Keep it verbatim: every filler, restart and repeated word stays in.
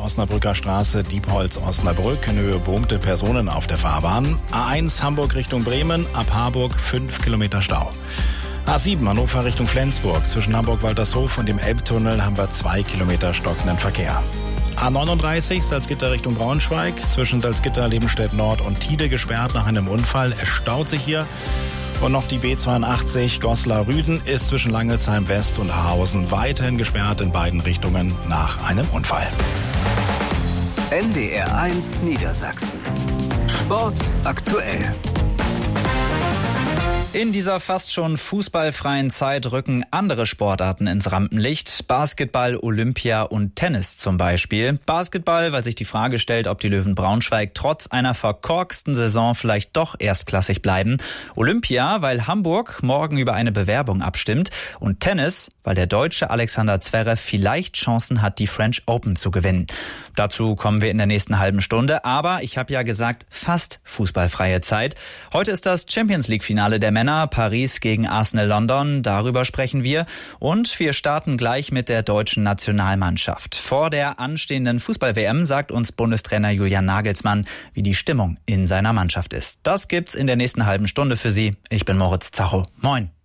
Osnabrücker Straße, Diepholz, Osnabrück, in Höhe boomte Personen auf der Fahrbahn. A eins Hamburg Richtung Bremen, ab Harburg fünf Kilometer Stau. A sieben Hannover Richtung Flensburg, zwischen Hamburg-Waltershof und dem Elbtunnel haben wir zwei Kilometer stockenden Verkehr. A neununddreißig Salzgitter Richtung Braunschweig, zwischen Salzgitter, Lebenstedt Nord und Tide gesperrt nach einem Unfall. Es staut sich hier. Und noch die B zweiundachtzig Goslar-Rüden ist zwischen Langelsheim West und Haarhausen weiterhin gesperrt in beiden Richtungen nach einem Unfall. N D R eins Niedersachsen. Sport aktuell. In dieser fast schon fußballfreien Zeit rücken andere Sportarten ins Rampenlicht. Basketball, Olympia und Tennis zum Beispiel. Basketball, weil sich die Frage stellt, ob die Löwen Braunschweig trotz einer verkorksten Saison vielleicht doch erstklassig bleiben. Olympia, weil Hamburg morgen über eine Bewerbung abstimmt. Und Tennis, weil der Deutsche Alexander Zverev vielleicht Chancen hat, die French Open zu gewinnen. Dazu kommen wir in der nächsten halben Stunde. Aber ich habe ja gesagt, fast fußballfreie Zeit. Heute ist das Champions-League-Finale der Männer. Paris gegen Arsenal London, darüber sprechen wir. Und wir starten gleich mit der deutschen Nationalmannschaft. Vor der anstehenden Fußball-W M sagt uns Bundestrainer Julian Nagelsmann, wie die Stimmung in seiner Mannschaft ist. Das gibt's in der nächsten halben Stunde für Sie. Ich bin Moritz Zacho. Moin.